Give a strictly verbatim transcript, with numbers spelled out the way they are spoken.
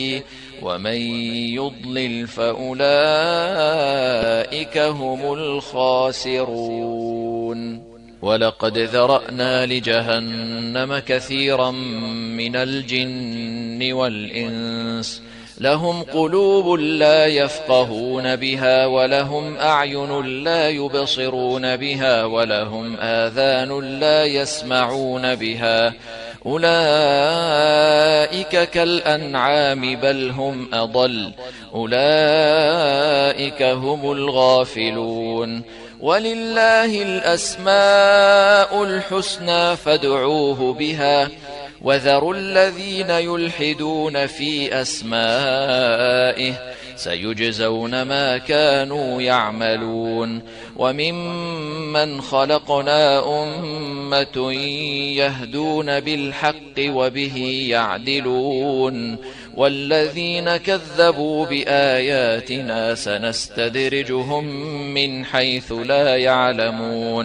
ومن يضلل فأولئك هم الخاسرون. ولقد ذرأنا لجهنم كثيرا من الجن والإنس لهم قلوب لا يفقهون بها ولهم أعين لا يبصرون بها ولهم آذان لا يسمعون بها أولئك كالأنعام بل هم أضل أولئك هم الغافلون. ولله الأسماء الحسنى فادعوه بها وذروا الذين يلحدون في أسمائه سيجزون ما كانوا يعملون. وممن خلقنا أمة يهدون بالحق وبه يعدلون والذين كذبوا بآياتنا سنستدرجهم من حيث لا يعلمون.